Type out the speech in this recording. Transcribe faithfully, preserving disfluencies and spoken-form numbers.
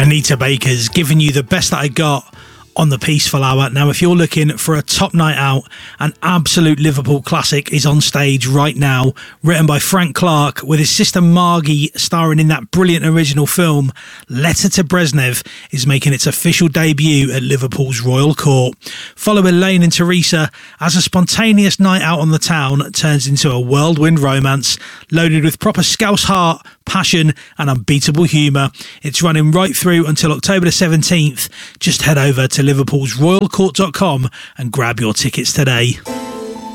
Anita Baker's giving you the best that I got on the Peaceful Hour. Now, if you're looking for a top night out, an absolute Liverpool classic is on stage right now, written by Frank Clark with his sister Margie starring in that brilliant original film. Letter to Brezhnev is making its official debut at Liverpool's Royal Court. Follow Elaine and Teresa as a spontaneous night out on the town turns into a whirlwind romance loaded with proper Scouse heart, passion and unbeatable humour. It's running right through until October the seventeenth. Just head over to liverpool's royal court dot com and grab your tickets today.